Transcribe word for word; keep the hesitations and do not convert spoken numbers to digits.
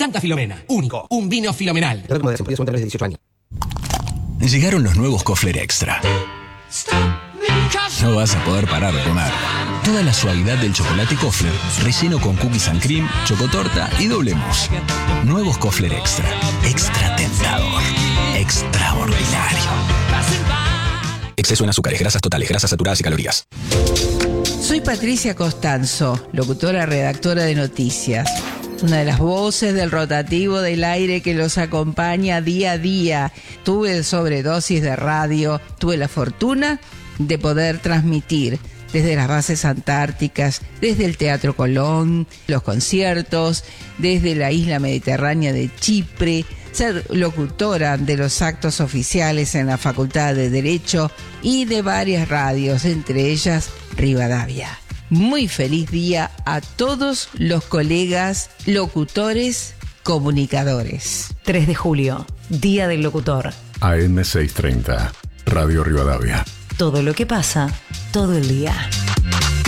Santa Filomena, único, un vino filomenal. Llegaron los nuevos Kofler Extra. No vas a poder parar de comer. Toda la suavidad del chocolate Kofler, relleno con cookies and cream, chocotorta y doble mousse. Nuevos Kofler Extra. Extra tentador. Extraordinario. Exceso en azúcares, grasas totales, grasas saturadas y calorías. Soy Patricia Costanzo, locutora, redactora de noticias. Una de las voces del rotativo del aire que los acompaña día a día. Tuve sobredosis de radio, tuve la fortuna de poder transmitir desde las bases antárticas, desde el Teatro Colón, los conciertos, desde la isla mediterránea de Chipre, ser locutora de los actos oficiales en la Facultad de Derecho y de varias radios, entre ellas Rivadavia. Muy feliz día a todos los colegas locutores comunicadores. tres de julio, Día del Locutor. A M seiscientos treinta, Radio Rivadavia. Todo lo que pasa, todo el día.